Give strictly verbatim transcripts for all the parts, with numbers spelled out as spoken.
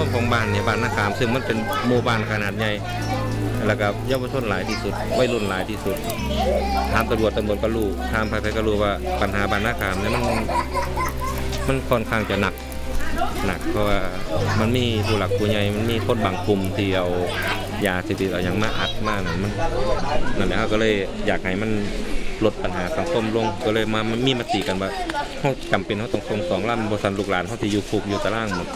ของบ้านเนี่ยบ้านนาคามซึ่งมันเป็นหมู่บ้านขนาดใหญ่แล้วก็เยาวชนหลายที่สุดวัยรุ่นหลายที่สุดถามตำรวจตำรวจก็รู้ถามใครๆก็รู้ว่าปัญหาบ้านนาคามเนี่ยมันมันค่อนข้างจะหนักหนักเพราะว่ามันมีผู้หลักผู้ใหญ่มันมีคนบางกลุ่มที่เอายาเสพติดเอาอย่างมาอัดมากนั่นมันนั่นแหละก็เลยอยากให้มันลดปัญหาสังคมลงก็เลยมามีมติกันว่าเขาจำเป็นเขาต้องส่งสองลำบริษัทลูกหลานเขาที่อยู่คุกอยู่ตารางหมด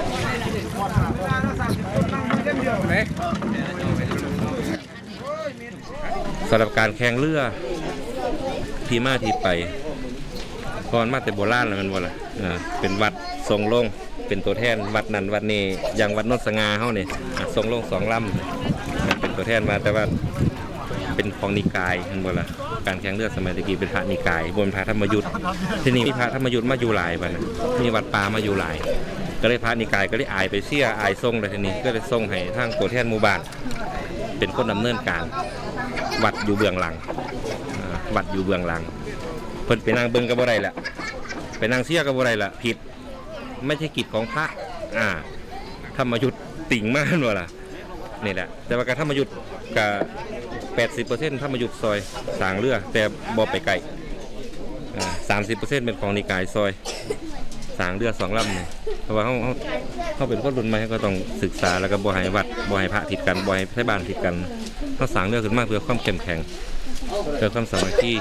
สำหรับการแข่งเรือที่มาที่ไปก่อนมาแต่โบราณแล้วมันว่าล่ะเป็นวัดทรงลงเป็นตัวแทนวัดนั้นวัดนี้อย่างวัดโนนสง่าเฮานี่ทรงลงสองลำเป็นตัวแทนมาแต่ว่าเป็นของนิกายมันบ่ล่ะการแข่งเรือสมัยตะกี้เป็นพระนิกายบนพระธรรมยุทธที่นี่มีพระธรรมยุทธมาอยู่หลายบัดนะมีวัดป่ามาอยู่หลายก็เลยพระนิกายก็เลยอายไปเสียอายทรงเลยทีนี้ก็เลยทรงให้ทางตัวแทนหมู่บ้านเป็นคนดำเนินการวัดอยู่เบื้องหลังวัดอยู่เบื้องหลังเพิ่นไปนั่งเบิ่งก็บ่ได้แหละไปนั่งเสียก็บ่ได้ละผิดไม่ใช่กิจของพระอ่าธรรมยุทธติ่งมากนั่นว่าล่ะนี่แหละแต่ว่าการธรรมยุทธกับแปดสิบเปอร์เซ็นต์ธรรมยุทธซอยสร้างเรือแต่บ่ไปไกลอ่าสามสิบเปอร์เซ็นต์เป็นของนิกายซอยสร้างเรือสองลำเนี่ยเพราะว่าเขาเขาเขาเป็นคนรุ่นใหม่ก็ต้องศึกษาแล้วก็บ่ให้วัดบ่ให้พระผิดกันบ่ให้ไทบ้านผิดกันเขาสร้างเรือขึ้นมาเพื่อความเข้มแข็งเพื่อความสามัคคี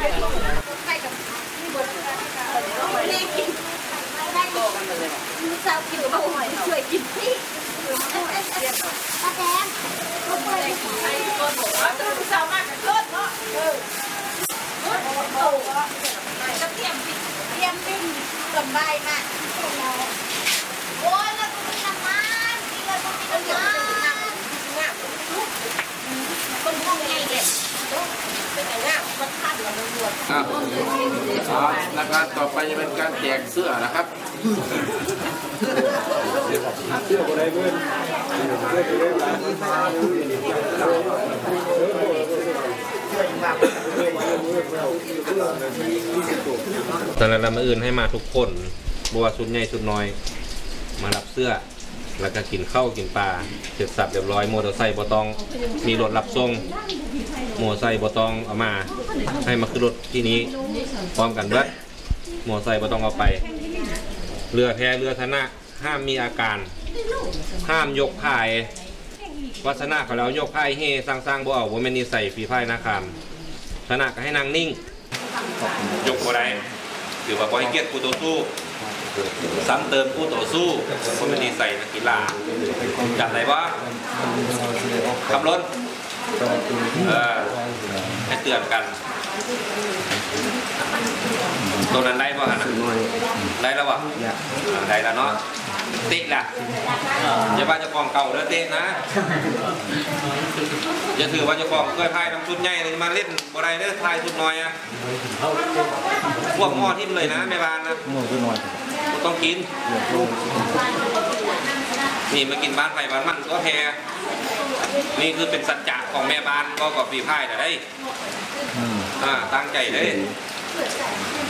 สาวกินข้าวหอยช่วยกินสิป้าแดงเขาไปใส่ตัวบอกว่าตื่นสาวมากกับรถเนาะเออรถโตจะเตรียมปิดเตรียมปิ้งสบายมากโอ้ยแล้วก็มีน้ำมันมีแล้วก็มีน้ำมันคนพวกนี้เนี่ยเป็นไงง่ายมันทันเราตำรวจครับแล้วก็ต่อไปจะเป็นการแจกเสื้อนะครับเสื้ออะไรเพื่อนตอนนั้นเรามาอื่นให้มาทุกคนบัวสุดใหญ่สุดน้อยมารับเสื้อแล้วก็กินข้าวกินปลาเสร็จสับเรียบร้อยมอเตอร์ไซค์บอตองมีรถรับส่งมอเตอร์ไซค์บอตองเอามาให้มาขึ้นรถที่นี้พร้อมกันเบิดมอเตอร์ไซค์บอตองเอาไปเรือแพเรือธนะห้ามมีอาการห้ามยกพายวัฒนะเขาแล้วยกพายเฮสร้างสร้างบ่เอาว่าไม่นิสัยฝีพายนาคามธนะก็ให้นางนิ่งยกบ่ได้ถือว่าบ่ให้เกียรติผู้ต่อสู้ซ้ำเติมผู้ต่อสู้ว่าไม่นิสัยนักกีฬาจัดอะไรวะขับรถเออให้เตือนกันตรงนั้นได้ป่ะฮะได้แล้ววะได้แล้วเนาะติ๊กล่ะอย่าว่าจะกองเก่าเด้อเต๊ะนะอย่าถือว่าจะกองเคยพายน้ำชุดใหญ่เลยมาเล่นบ่ได้เด้อพายชุดน้อยอะพวกหม้อทิ่มเลยนะแม่บ้านนะต้องกินนี่มากินบ้านไผ่บ้านมันก็แพ้นี่คือเป็นสัจจะของแม่บ้านก็กับปีพายแต่ได้อ่าตั้งใจเลย